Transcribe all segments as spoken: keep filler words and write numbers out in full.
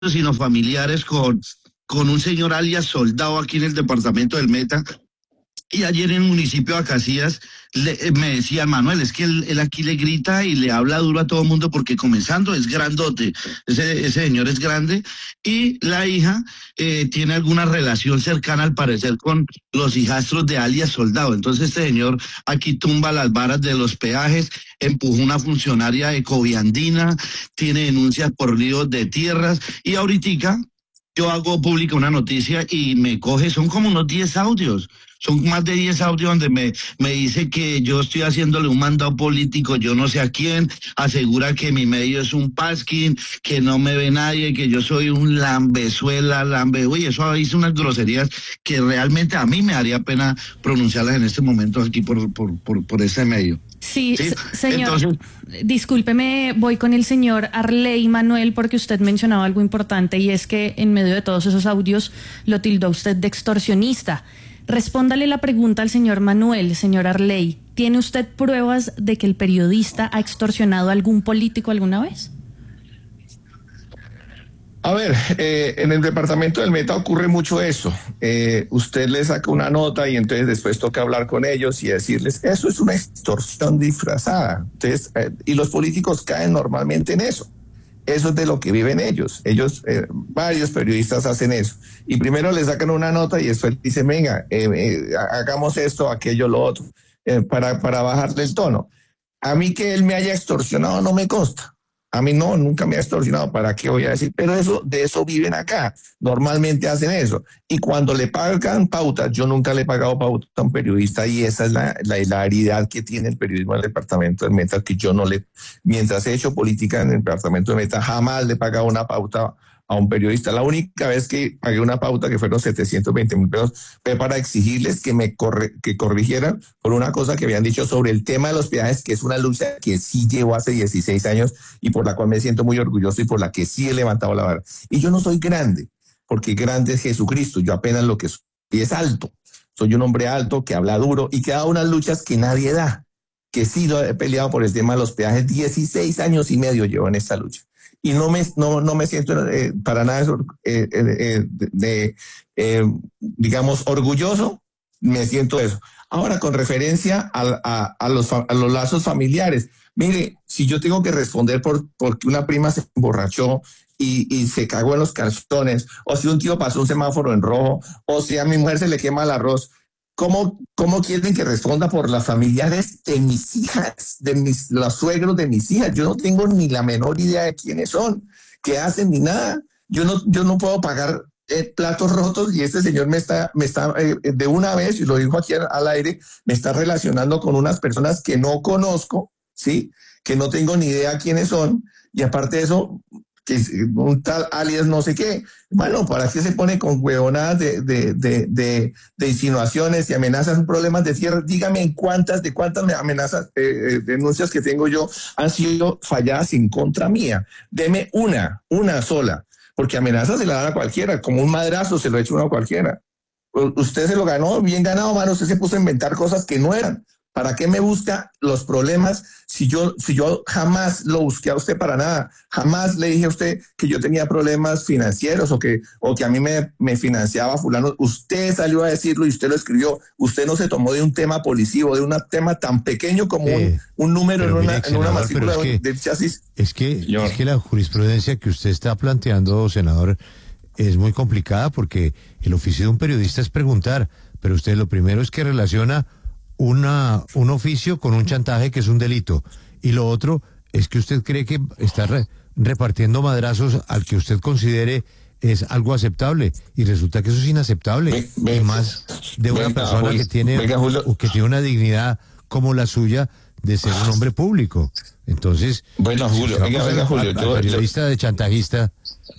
sino familiares con, con un señor alias Soldado aquí en el departamento del Meta. Y ayer en el municipio de Acacías le, eh, me decía Manuel, es que él, él aquí le grita y le habla duro a todo el mundo porque comenzando es grandote, ese, ese señor es grande y la hija eh, tiene alguna relación cercana al parecer con los hijastros de alias Soldado. Entonces este señor aquí tumba las varas de los peajes, empujó una funcionaria de Coviandina, tiene denuncias por líos de tierras y ahorita yo hago pública una noticia y me coge, son como unos diez audios. Son más de diez audios donde me, me dice que yo estoy haciéndole un mandado político, yo no sé a quién, asegura que mi medio es un pasquín, que no me ve nadie, que yo soy un lambezuela, lambe... Uy, eso hizo unas groserías que realmente a mí me haría pena pronunciarlas en este momento aquí por, por, por, por ese medio. Sí, ¿sí? Señor, entonces, discúlpeme, voy con el señor Arley Manuel porque usted mencionaba algo importante y es que en medio de todos esos audios lo tildó usted de extorsionista. Respóndale la pregunta al señor Manuel, señor Arley. ¿Tiene usted pruebas de que el periodista ha extorsionado a algún político alguna vez? A ver, eh, en el departamento del Meta ocurre mucho eso. Eh, usted le saca una nota y entonces después toca hablar con ellos y decirles, eso es una extorsión disfrazada. Entonces, eh, y los políticos caen normalmente en eso. Eso es de lo que viven ellos. Ellos, eh, varios periodistas hacen eso. Y primero le sacan una nota y después dicen, venga, eh, eh, hagamos esto, aquello, lo otro, eh, para, para bajarle el tono. A mí que él me haya extorsionado no me consta. A mí no, nunca me ha extorsionado, ¿para qué voy a decir? Pero eso, de eso viven acá, normalmente hacen eso. Y cuando le pagan pautas, yo nunca le he pagado pauta a un periodista y esa es la, la hilaridad que tiene el periodismo del departamento de Meta, que yo no le, mientras he hecho política en el departamento de Meta, jamás le he pagado una pauta a un periodista. La única vez que pagué una pauta, que fueron setecientos veinte mil pesos, fue para exigirles que me corre, que corrigieran por una cosa que habían dicho sobre el tema de los peajes, que es una lucha que sí llevo hace dieciséis años y por la cual me siento muy orgulloso y por la que sí he levantado la vara. Y yo no soy grande, porque grande es Jesucristo, yo apenas lo que soy es alto. Soy un hombre alto que habla duro y que da unas luchas que nadie da, que sí lo he peleado por el tema de los peajes, dieciséis años y medio llevo en esta lucha. Y no me, no, no me siento eh, para nada eh, eh, de, de eh, digamos, orgulloso, me siento eso. Ahora, con referencia a, a, a, los, a los lazos familiares, mire, si yo tengo que responder por porque una prima se emborrachó y, y se cagó en los calzones, o si un tío pasó un semáforo en rojo, o si a mi mujer se le quema el arroz, ¿Cómo, ¿Cómo quieren que responda por las familiares de mis hijas, de mis, los suegros de mis hijas? Yo no tengo ni la menor idea de quiénes son, qué hacen, ni nada. Yo no, yo no puedo pagar eh, platos rotos y este señor me está, me está eh, de una vez, y lo dijo aquí al, al aire, me está relacionando con unas personas que no conozco, ¿sí? Que no tengo ni idea quiénes son, y aparte de eso, que un tal alias no sé qué. Bueno, ¿para qué se pone con huevonadas de, de, de, de, de insinuaciones y amenazas, problemas de tierra? Dígame en cuántas, de cuántas amenazas, eh, denuncias que tengo yo han sido falladas en contra mía. Deme una, una sola, porque amenazas se la dan a cualquiera, como un madrazo se lo ha hecho uno a cualquiera. Usted se lo ganó, bien ganado, mano, usted se puso a inventar cosas que no eran. ¿Para qué me busca los problemas si yo, si yo jamás lo busqué a usted para nada? Jamás le dije a usted que yo tenía problemas financieros o que, o que a mí me, me financiaba fulano. Usted salió a decirlo y usted lo escribió. Usted no se tomó de un tema policivo, de un tema tan pequeño como eh, un, un número en una, en una matrícula es que, del chasis. Es que, es que la jurisprudencia que usted está planteando, senador, es muy complicada porque el oficio de un periodista es preguntar, pero usted lo primero es que relaciona Una, un oficio con un chantaje que es un delito, y lo otro es que usted cree que está re, repartiendo madrazos al que usted considere es algo aceptable, y resulta que eso es inaceptable, ve, ve, y más de una venga, persona Julio, que tiene venga, que tiene una dignidad como la suya de ser un hombre público. Entonces, bueno, Julio, si venga, venga, Julio, yo, periodista yo, de chantajista.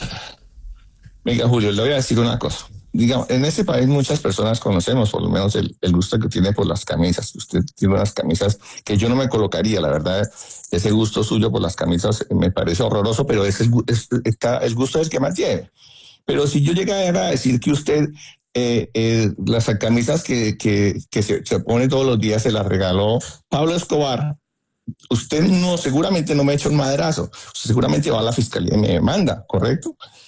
Venga, Julio, le voy a decir una cosa. Digamos, en este país muchas personas conocemos por lo menos el, el gusto que tiene por las camisas. Usted tiene unas camisas que yo no me colocaría, la verdad, ese gusto suyo por las camisas me parece horroroso, pero ese es, es, es, el gusto es el que más tiene. Pero si yo llegara a decir que usted eh, eh, las camisas que, que, que se, se pone todos los días se las regaló Pablo Escobar, usted no, seguramente no me echa un madrazo, usted seguramente va a la fiscalía y me demanda, ¿correcto?